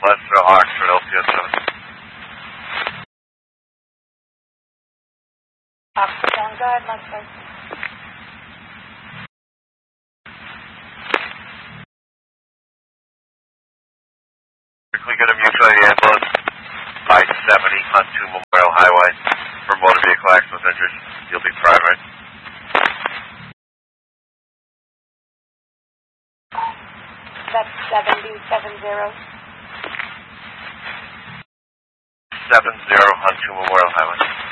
Lester Oxford, LCS 7. Oxford, go ahead, Lester. Quickly get a mutual aid ambulance I-70 on 2 Memorial Highway for motor vehicle accident injuries. You'll be primary. That's 7070. 70 on 2 Memorial Highway.